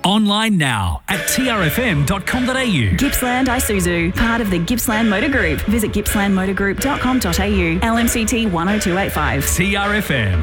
Online now at trfm.com.au. Gippsland Isuzu, part of the Gippsland Motor Group. Visit gippslandmotorgroup.com.au. LMCT 10285. TRFM.